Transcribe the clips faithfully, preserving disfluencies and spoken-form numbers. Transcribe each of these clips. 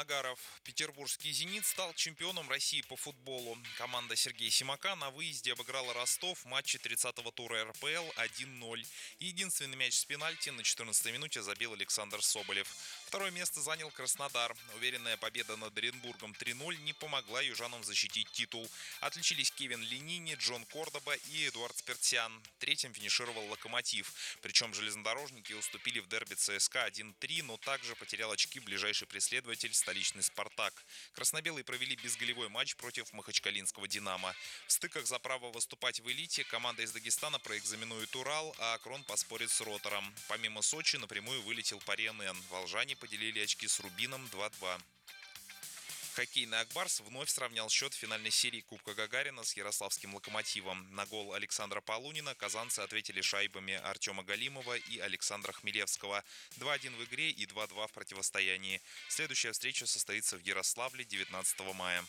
Нагаров. Петербургский «Зенит» стал чемпионом России по футболу. Команда Сергея Симака на выезде обыграла Ростов в матче тридцатого тура эр пэ эл один ноль. Единственный мяч с пенальти на четырнадцатой минуте забил Александр Соболев. Второе место занял Краснодар. Уверенная победа над Оренбургом три ноль не помогла южанам защитить титул. Отличились Кевин Ленини, Джон Кордоба и Эдуард Спиртян. Третьим финишировал «Локомотив». Причем железнодорожники уступили в дерби цэ эс ка один три, но также потерял очки ближайший преследователь столичный «Спартак». Красно-белые провели безголевой матч против махачкалинского «Динамо». В стыках за право выступать в элите команда из Дагестана проэкзаменует «Урал», а «Акрон» поспорит с «Ротором». Помимо Сочи напрямую вылетел пари эн эн. Волжане поделили очки с «Рубином» два два. Хоккейный «Акбарс» вновь сравнял счет в финальной серии Кубка Гагарина с ярославским «Локомотивом». На гол Александра Полунина казанцы ответили шайбами Артема Галимова и Александра Хмелевского. два один в игре и два два в противостоянии. Следующая встреча состоится в Ярославле девятнадцатого мая.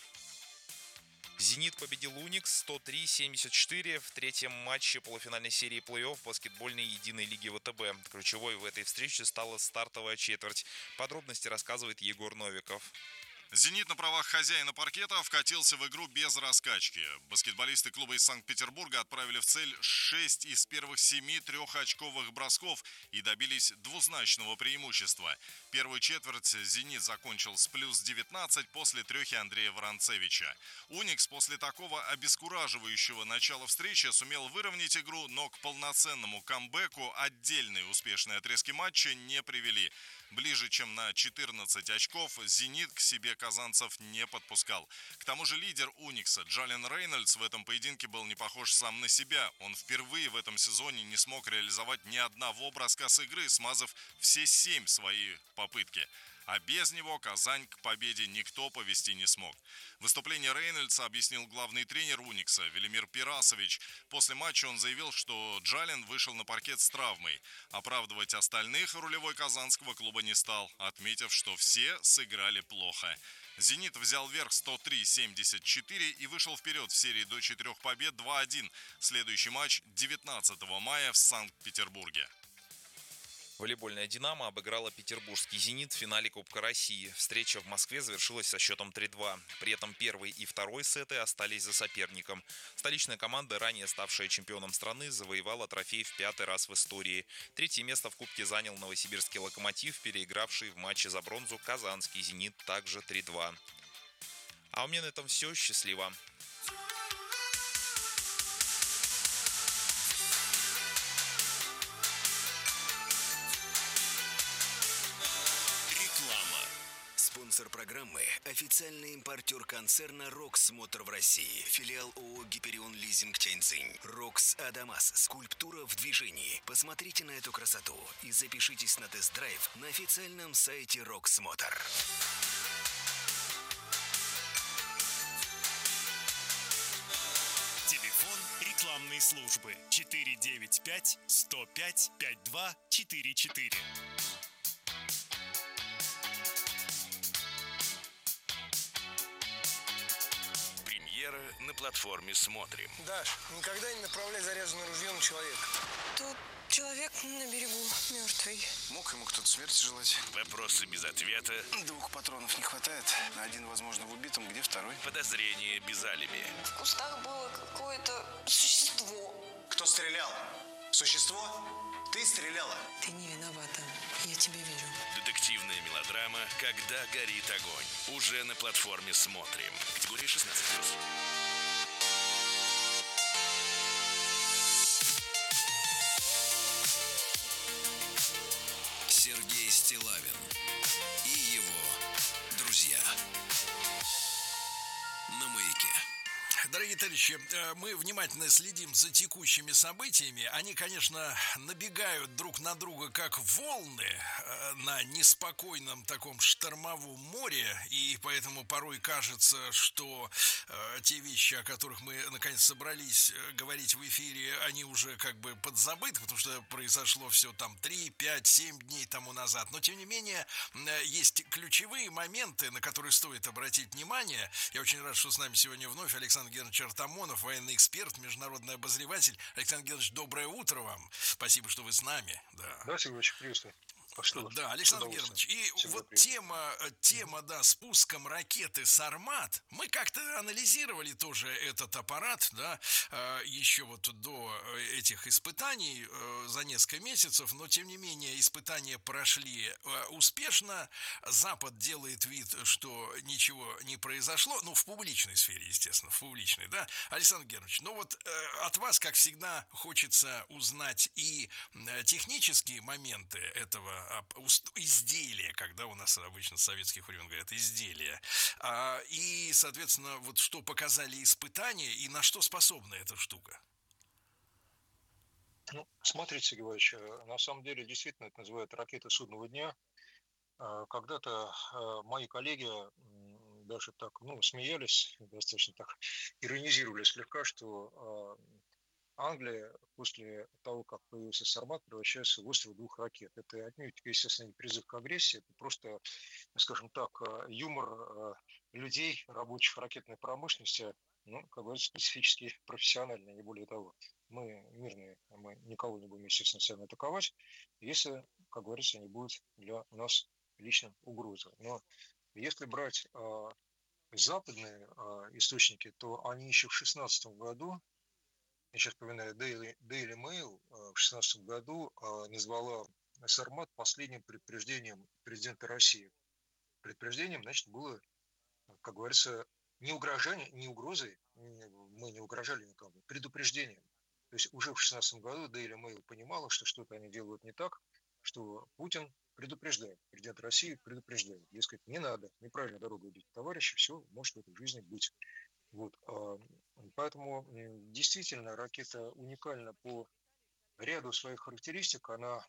«Зенит» победил «Уникс» сто три семьдесят четыре в третьем матче полуфинальной серии плей-офф баскетбольной единой лиги вэ тэ бэ. Ключевой в этой встрече стала стартовая четверть. Подробности рассказывает Егор Новиков. «Зенит» на правах хозяина паркета вкатился в игру без раскачки. Баскетболисты клуба из Санкт-Петербурга отправили в цель шесть из первых семи трехочковых бросков и добились двузначного преимущества. Первую четверть «Зенит» закончил с плюс девятнадцать после трехи Андрея Воронцевича. «Уникс» после такого обескураживающего начала встречи сумел выровнять игру, но к полноценному камбэку отдельные успешные отрезки матча не привели. Ближе, чем на четырнадцать очков, «Зенит» к себе казанцев не подпускал. К тому же лидер «Уникса» Джален Рейнольдс в этом поединке был не похож сам на себя. Он впервые в этом сезоне не смог реализовать ни одного броска с игры, смазав все семь свои попытки. А без него Казань к победе никто повести не смог. Выступление Рейнольдса объяснил главный тренер «Уникса» Велимир Пирасович. После матча он заявил, что Джален вышел на паркет с травмой. Оправдывать остальных рулевой казанского клуба не стал, отметив, что все сыграли плохо. «Зенит» взял верх сто три семьдесят четыре и вышел вперед в серии до четырех побед два один. Следующий матч девятнадцатого мая в Санкт-Петербурге. Волейбольная «Динамо» обыграла петербургский «Зенит» в финале Кубка России. Встреча в Москве завершилась со счетом три два. При этом первый и второй сеты остались за соперником. Столичная команда, ранее ставшая чемпионом страны, завоевала трофей в пятый раз в истории. Третье место в Кубке занял новосибирский «Локомотив», переигравший в матче за бронзу казанский «Зенит» также три два. А у меня на этом все. Счастливо! Спонсор программы – официальный импортер концерна «Рокс Мотор» в России. Филиал ООО «Гиперион Лизинг» Тяньцзинь. «Рокс Адамас» – скульптура в движении. Посмотрите на эту красоту и запишитесь на тест-драйв на официальном сайте «Рокс Мотор». Телефон рекламной службы четыре девять пять сто пять пятьдесят два четыре четыре. На платформе «Смотрим». Даш, никогда не направляй заряженное ружье на человека. Тут человек на берегу мертвый. Мог ему кто-то смерти желать. Вопросы без ответа. Двух патронов не хватает. Один, возможно, в убитом, где второй? Подозрение без алиби. В кустах было какое-то существо. Кто стрелял? Существо? Ты стреляла? Ты не виновата. Я тебе верю. Детективная мелодрама «Когда горит огонь». Уже на платформе «Смотрим». Категория шестнадцать плюс. Сергей Стиллавин и его друзья на Маяке. Дорогие товарищи, мы внимательно следим за текущими событиями. Они, конечно, набегают друг на друга, как волны на неспокойном таком штормовом море. И поэтому порой кажется, что э, те вещи, о которых мы, наконец, собрались говорить в эфире, они уже как бы подзабыты, потому что произошло все там три, пять, семь дней тому назад. Но, тем не менее, есть ключевые моменты, на которые стоит обратить внимание. Я очень рад, что с нами сегодня вновь Александр Георгиевич Артамонов, военный эксперт, международный обозреватель. Александр Георгиевич, доброе утро вам. Спасибо, что вы с нами. Да, да, Сергей Ильич, приветствую. Что, Да, с Александр удовольствием. Германович, и Всегда вот приятно. тема, э, тема, да, с пуском ракеты «Сармат», мы как-то анализировали тоже этот аппарат, да, э, еще вот до э, этих испытаний э, за несколько месяцев, но тем не менее испытания прошли э, успешно. Запад делает вид, что ничего не произошло, ну, в публичной сфере, естественно, в публичной, да. Александр Германович, ну вот э, от вас, как всегда, хочется узнать и э, технические моменты этого ап- уст- изделия, когда у нас обычно с советских времен говорят изделия, а, и, соответственно, вот что показали испытания и на что способна эта штука. Ну, смотрите, Сергей Иванович, э, на самом деле действительно это называют ракетой судного дня. Э, Когда-то э, мои коллеги м, даже так, ну, смеялись, достаточно так иронизировали слегка, что э, Англия после того, как появился Сармат, превращается в остров двух ракет. Это отнюдь, естественно, не призыв к агрессии, это просто, скажем так, э, юмор э, людей, рабочих ракетной промышленности, ну, как говорится, специфически профессиональные, не более того. Мы мирные, мы никого не будем, естественно, сами атаковать, если, как говорится, не будет для нас лично угрозы. Но если брать э, западные э, источники, то они еще в шестнадцатом году, я сейчас вспоминаю, Daily, Daily Mail э, в шестнадцатом году э, назвала Сармат последним предупреждением президента России. Предупреждением, значит, было, как говорится, не угрожание, не угрозой, не- мы не угрожали никому, предупреждением. То есть уже в шестнадцатом году Daily Mail понимала, что что-то они делают не так, что Путин предупреждает, президент России предупреждает. Дескать, не надо, неправильно дорогу идите, товарищи, все может в этой жизни быть. Вот, а, поэтому м, действительно ракета уникальна по ряду своих характеристик. Она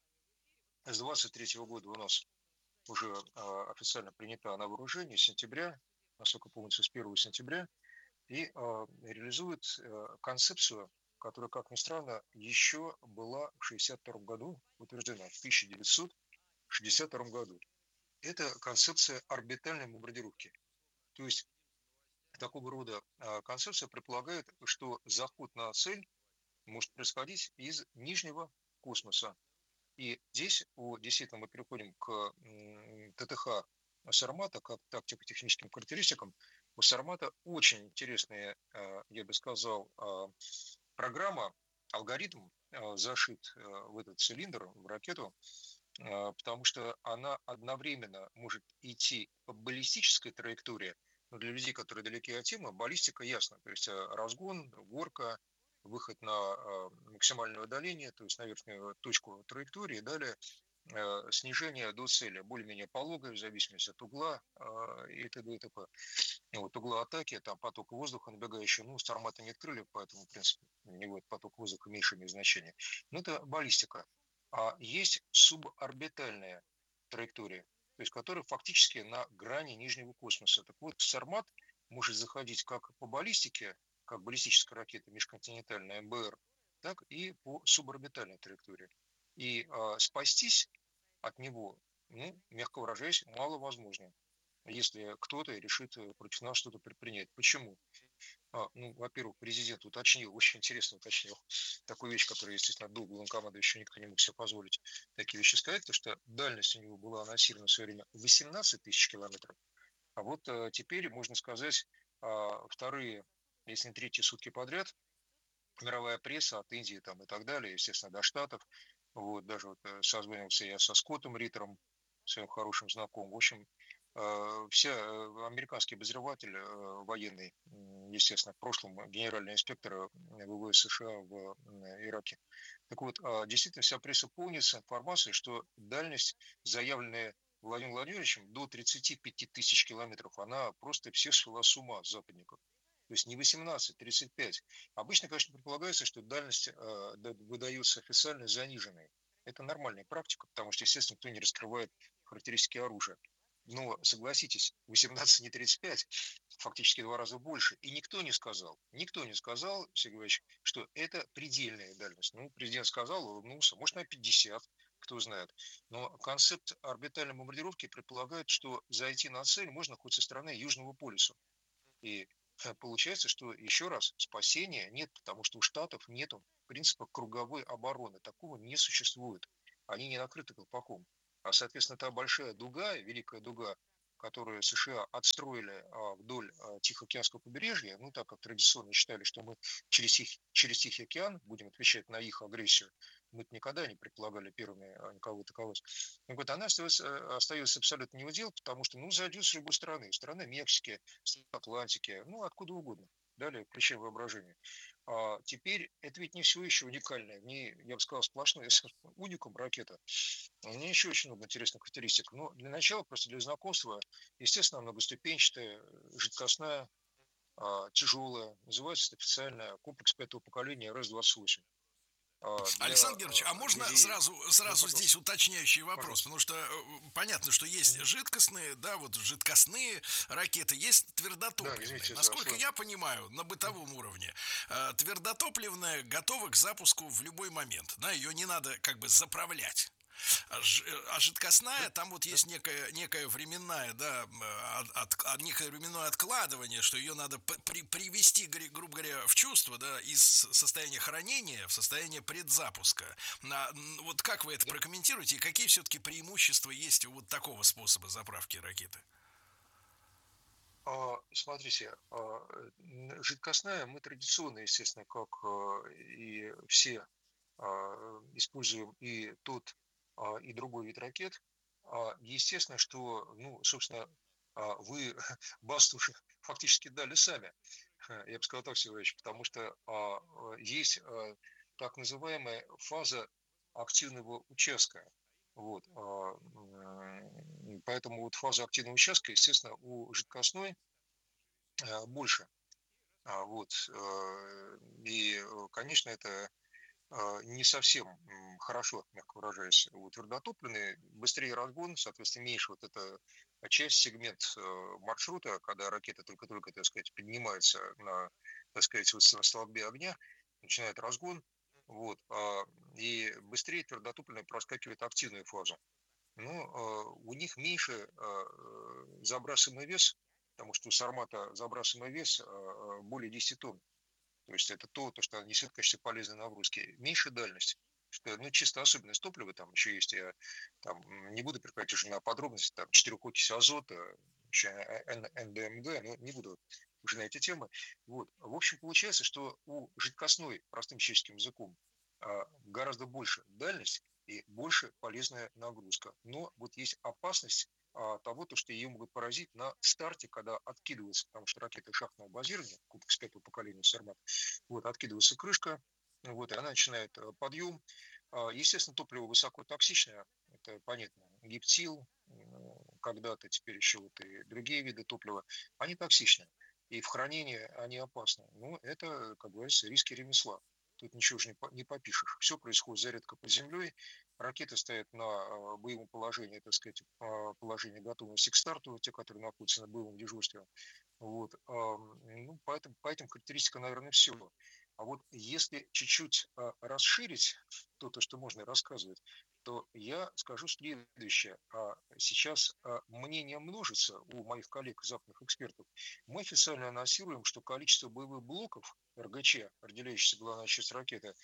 с двадцать третьего года у нас уже а, официально принята на вооружение с сентября, насколько помню, с первого сентября, и а, реализует а, концепцию, которая, как ни странно, еще была в шестьдесят втором году утверждена, в тысяча девятьсот шестьдесят втором году. Это концепция орбитальной бомбардировки. То есть такого рода а, концепция предполагает, что заход на цель может происходить из нижнего космоса. И здесь, о, действительно, мы переходим к м, ТТХ Сармата, как тактико-техническим характеристикам. У Сармата очень интересная, э, я бы сказал, э, программа, алгоритм э, зашит э, в этот цилиндр, в ракету, э, потому что она одновременно может идти по баллистической траектории, но для людей, которые далеки от темы, баллистика ясна, то есть э, разгон, горка, выход на э, максимальное удаление, то есть на верхнюю точку траектории, далее э, снижение до цели, более-менее пологое, в зависимости от угла э, и т.д. и т.п. Вот, угла атаки, там поток воздуха набегающий, ну, Сармата не открыли, поэтому, в принципе, у него этот поток воздуха меньше имеет значение. Но это баллистика. А есть суборбитальная траектория, то есть которая фактически на грани нижнего космоса. Так вот, Сармат может заходить как по баллистике, как баллистическая ракета межконтинентальная эм бэ эр, так и по суборбитальной траектории. И а, спастись от него, ну, мягко выражаясь, мало возможно, если кто-то решит э, против нас что-то предпринять. Почему? А, ну, во-первых, президент уточнил, очень интересно уточнил такую вещь, которую, естественно, до главнокомандующего никто не мог себе позволить такие вещи сказать, потому что дальность у него была анонсирована в свое время восемнадцать тысяч километров, а вот э, теперь, можно сказать, а, вторые, если не третьи сутки подряд, мировая пресса от Индии там и так далее, естественно, до Штатов, вот, даже вот э, созванивался я со Скоттом Риттером, своим хорошим знакомым. В общем, э, все э, американский обозреватель э, военный, м, естественно, в прошлом генеральный инспектор э, ВВС США в э, Ираке. Так вот, а, действительно, вся пресса полнится информацией, что дальность, заявленная Владимиром Владимировичем, до тридцати пяти тысяч километров, она просто всех свела с ума, западников. То есть не восемнадцать, тридцать пять. Обычно, конечно, предполагается, что дальность э, да- выдается официально заниженной. Это нормальная практика, потому что, естественно, никто не раскрывает характеристики оружия. Но согласитесь, восемнадцать не тридцать пять, фактически в два раза больше. И никто не сказал, никто не сказал, Сергей Иванович, что это предельная дальность. Ну, президент сказал, улыбнулся, может, на пятьдесят, кто знает. Но концепт орбитальной бомбардировки предполагает, что зайти на цель можно хоть со стороны Южного полюса. И э, получается, что еще раз спасения нет, потому что у Штатов нет принципа круговой обороны. Такого не существует. Они не накрыты колпаком. А, соответственно, та большая дуга, Великая дуга, которую США отстроили а, вдоль а, Тихоокеанского побережья, ну, так как традиционно считали, что мы через, Тих, через Тихий океан будем отвечать на их агрессию, мы никогда не предполагали первыми а, никого атаковать. Так вот, она остается, остается абсолютно неудел, потому что, ну, зайдет с любой стороны, страны Мексики, страны Атлантики, ну, откуда угодно. Далее, включая воображение. А теперь это ведь не все еще уникальное. В ней, я бы сказал, сплошной уникум ракета. У нее еще очень много интересных характеристик. Но для начала, просто для знакомства, естественно, многоступенчатая, жидкостная, а, тяжелая. Называется это официально комплекс пятого поколения Р С двадцать восемь. А для Александр Георгиевич, а а, можно людей... сразу, Ну, сразу пожалуйста. здесь уточняющий вопрос? Пожалуйста. Потому что э, понятно, что есть жидкостные, да, вот жидкостные ракеты, есть Да, твердотопливные. извините за Насколько слово. я понимаю, на бытовом уровне э, твердотопливная готова к запуску в любой момент. Да, ее не надо как бы заправлять. А, ж, а жидкостная, там вот есть некая, некая временная, да, от, от, некое временное откладывание, что ее надо при, привести, грубо говоря, в чувство, да, из состояния хранения в состояние предзапуска. На, вот как вы это прокомментируете и какие все-таки преимущества есть у вот такого способа заправки ракеты? Смотрите, жидкостная мы традиционно, естественно, как и все, используем и тот, и другой вид ракет. Естественно, что, ну, собственно, вы басту уже фактически дали сами, я бы сказал так, Сергеевич, потому что есть так называемая фаза активного участка. Вот. Поэтому вот фаза активного участка, естественно, у жидкостной больше. Вот. И, конечно, это не совсем хорошо, мягко выражаясь. У твердотопливной быстрее разгон, соответственно, меньше вот эта часть, сегмент маршрута, когда ракета только-только, так сказать, поднимается на, так сказать, вот на столбе огня, начинает разгон, вот, и быстрее твердотопливная проскакивает активную фазу. Но у них меньше забрасываемый вес, потому что у Сармата забрасываемый вес более десяти тонн. То есть это то, то, что несет в качестве полезной нагрузки. Меньше дальность. Что, ну, чисто особенность топлива, там еще есть, я там не буду переходить уже на подробности, там, четырехокись азота, еще Н Д М Г, но не буду уже на эти темы. Вот. В общем, получается, что у жидкостной, простым человеческим языком, гораздо больше дальность и больше полезная нагрузка. Но вот есть опасность того, то, что ее могут поразить на старте, когда откидывается, потому что ракета шахтного базирования, комплекс пятого поколения Сармат, вот, откидывается крышка, вот, и она начинает подъем. Естественно, топливо высокотоксичное, это понятно, гептил, когда-то теперь еще вот и другие виды топлива, они токсичны, и в хранении они опасны. Ну, это, как говорится, риски ремесла. Тут ничего же не попишешь. Все происходит зарядка под землей, ракеты стоят на боевом положении, так сказать, положении готовности к старту, те, которые находятся на боевом дежурстве. Вот. Ну, поэтому, по этим характеристикам, наверное, все. А вот если чуть-чуть расширить то, то, что можно рассказывать, то я скажу следующее. Сейчас мнение множится у моих коллег, западных экспертов. Мы официально анонсируем, что количество боевых блоков Р Г Ч, разделяющихся главная часть ракеты,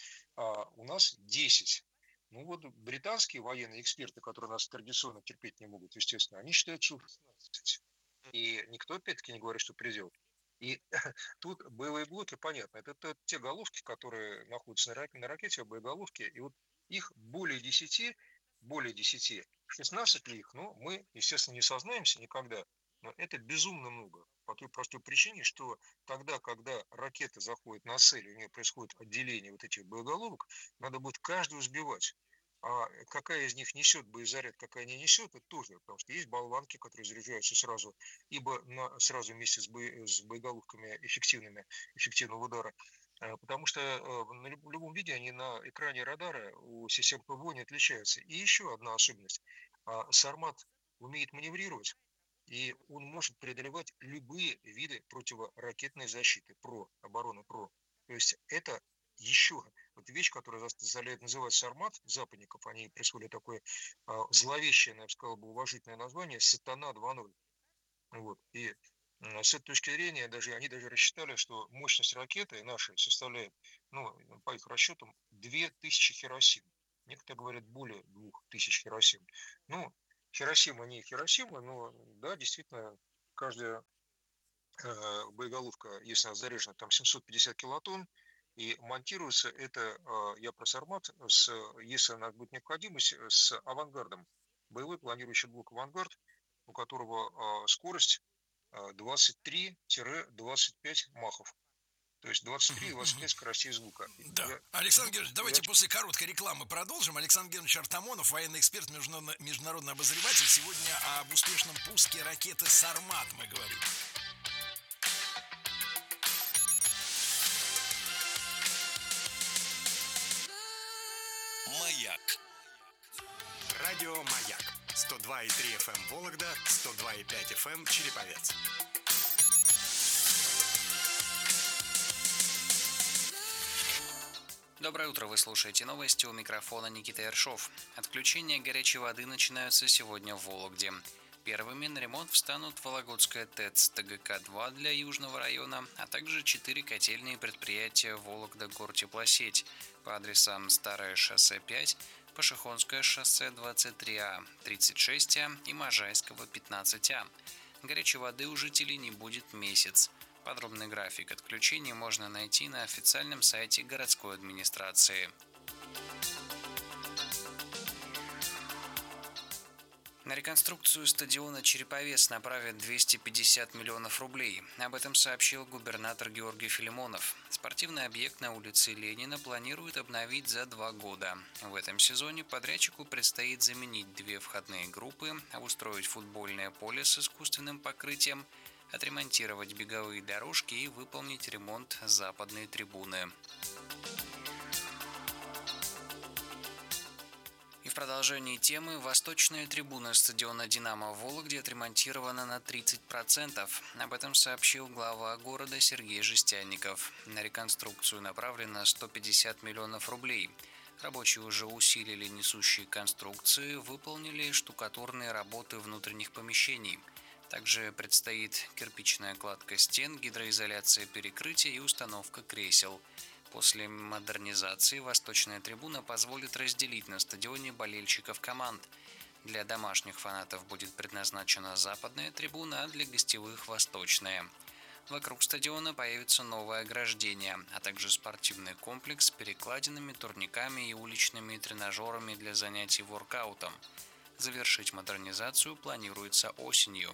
у нас десять. Ну вот британские военные эксперты, которые нас традиционно терпеть не могут, естественно, они считают, что шестнадцать. И никто, опять-таки, не говорит, что предел. И тут боевые блоки, понятно, это, это те головки, которые находятся на, рак, на ракете, боеголовки, и вот их более десяти, более десяти, шестнадцать ли их, ну, мы, естественно, не сознаемся никогда, но это безумно много. По той простой причине, что тогда, когда ракета заходит на цель, у нее происходит отделение вот этих боеголовок, надо будет каждую сбивать. А какая из них несет боезаряд, какая не несет, это тоже, потому что есть болванки, которые заряжаются сразу, ибо на, сразу вместе с, бо, с боеголовками эффективными, эффективного удара, потому что на люб, в любом виде они на экране радара у систем П В О не отличаются. И еще одна особенность. Сармат умеет маневрировать, и он может преодолевать любые виды противоракетной защиты, ПРО, обороны ПРО. То есть это еще вот вещь, которая заставляет называть Сармат западников, они присвоили такое а, зловещее, я бы сказал, бы уважительное название «Сатана два ноль». Вот. И а, с этой точки зрения даже, они даже рассчитали, что мощность ракеты нашей составляет, ну, по их расчетам, две тысячи Хиросим. некоторые говорят более двух тысяч Хиросим. Ну, Хиросима не Хиросима, но да, действительно, каждая э, боеголовка, если она заряжена, там семьсот пятьдесят килотонн, и монтируется это, э, я про Сармат, с, если она будет необходимость, с авангардом. Боевой планирующий блок «Авангард», у которого э, скорость э, двадцать три - двадцать пять махов. То есть двадцать три - двадцать пять скоростей звука. Да. Я, Александр Георгиевич, давайте я... после короткой рекламы продолжим. Александр Георгиевич Артамонов, военный эксперт, международный, международный обозреватель. Сегодня об успешном пуске ракеты «Сармат» мы говорим. Маяк. Радио «Маяк». сто два и три эф эм Вологда, сто два и пять эф эм Череповец. Доброе утро, вы слушаете новости, у микрофона Никита Ершов. Отключения горячей воды начинаются сегодня в Вологде. Первыми на ремонт встанут Вологодская ТЭЦ Т Г К два для Южного района, а также четыре котельные предприятия Вологда-Гортеплосеть по адресам Старое шоссе пять, Пашихонское шоссе двадцать три А, тридцать шесть А и Можайского пятнадцать А. Горячей воды у жителей не будет месяц. Подробный график отключений можно найти на официальном сайте городской администрации. На реконструкцию стадиона «Череповец» направят двести пятьдесят миллионов рублей. Об этом сообщил губернатор Георгий Филимонов. Спортивный объект на улице Ленина планируют обновить за два года. В этом сезоне подрядчику предстоит заменить две входные группы, обустроить футбольное поле с искусственным покрытием, отремонтировать беговые дорожки и выполнить ремонт западной трибуны. И в продолжении темы, восточная трибуна стадиона «Динамо» в Вологде отремонтирована на тридцать процентов. Об этом сообщил глава города Сергей Жестянников. На реконструкцию направлено сто пятьдесят миллионов рублей. Рабочие уже усилили несущие конструкции, выполнили штукатурные работы внутренних помещений. Также предстоит кирпичная кладка стен, гидроизоляция перекрытия и установка кресел. После модернизации восточная трибуна позволит разделить на стадионе болельщиков команд. Для домашних фанатов будет предназначена западная трибуна, а для гостевых – восточная. Вокруг стадиона появится новое ограждение, а также спортивный комплекс с перекладинами, турниками и уличными тренажерами для занятий воркаутом. Завершить модернизацию планируется осенью.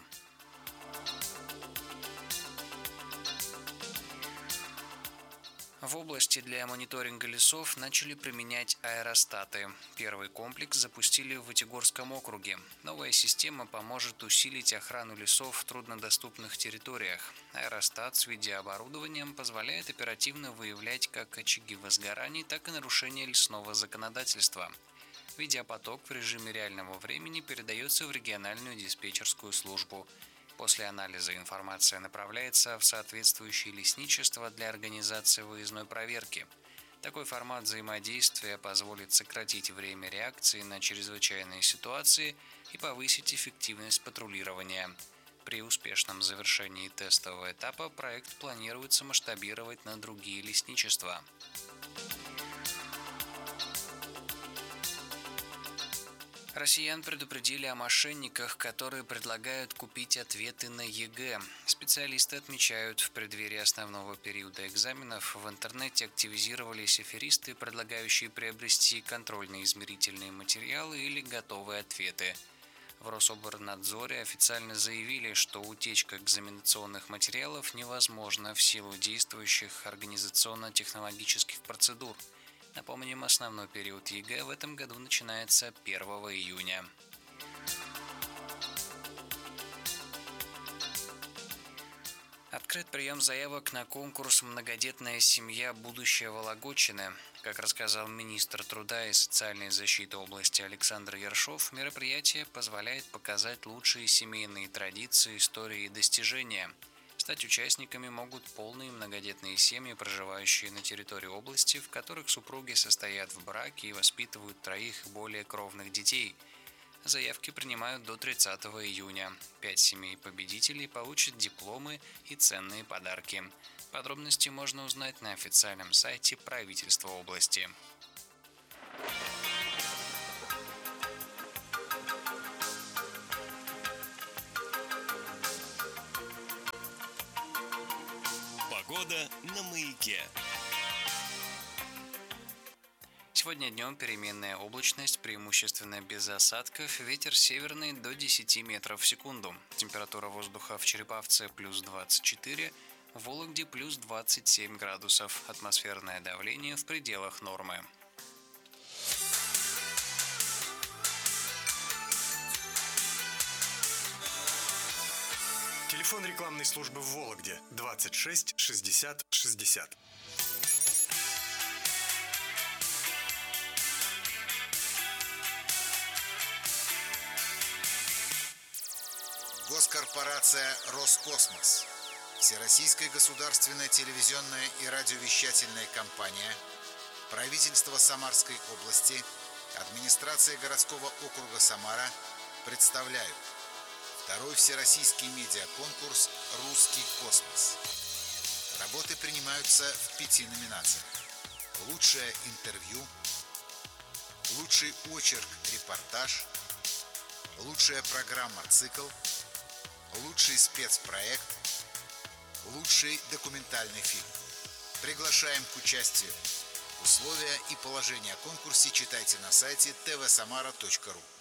В области для мониторинга лесов начали применять аэростаты. Первый комплекс запустили в Вытегорском округе. Новая система поможет усилить охрану лесов в труднодоступных территориях. Аэростат с видеооборудованием позволяет оперативно выявлять как очаги возгораний, так и нарушения лесного законодательства. Видеопоток в режиме реального времени передается в региональную диспетчерскую службу. После анализа информация направляется в соответствующее лесничество для организации выездной проверки. Такой формат взаимодействия позволит сократить время реакции на чрезвычайные ситуации и повысить эффективность патрулирования. При успешном завершении тестового этапа проект планируется масштабировать на другие лесничества. Россиян предупредили о мошенниках, которые предлагают купить ответы на Е Гэ. Специалисты отмечают, в преддверии основного периода экзаменов в интернете активизировались аферисты, предлагающие приобрести контрольно-измерительные материалы или готовые ответы. В Рособорнадзоре официально заявили, что утечка экзаменационных материалов невозможна в силу действующих организационно-технологических процедур. Напомним, основной период Е Гэ в этом году начинается первого июня. Открыт прием заявок на конкурс «Многодетная семья. Будущее Вологодчины». Как рассказал министр труда и социальной защиты области Александр Ершов, мероприятие позволяет показать лучшие семейные традиции, истории и достижения. Стать участниками могут полные многодетные семьи, проживающие на территории области, в которых супруги состоят в браке и воспитывают троих и более кровных детей. Заявки принимают до тридцатого июня. Пять семей-победителей получат дипломы и ценные подарки. Подробности можно узнать на официальном сайте правительства области. Погода на Маяке. Сегодня днем переменная облачность, преимущественно без осадков, ветер северный до десяти метров в секунду. Температура воздуха в Череповце плюс двадцать четыре, в Вологде плюс двадцать семь градусов, атмосферное давление в пределах нормы. Телефон рекламной службы в Вологде двадцать шесть шестьдесят шестьдесят. Госкорпорация «Роскосмос», Всероссийская государственная телевизионная и радиовещательная компания, правительство Самарской области, администрация городского округа Самара представляют второй всероссийский медиаконкурс «Русский космос». Работы принимаются в пяти номинациях: лучшее интервью, лучший очерк-репортаж, лучшая программа-цикл, лучший спецпроект, лучший документальный фильм. Приглашаем к участию. Условия и положения о конкурсе читайте на сайте тэ вэ самара точка ру.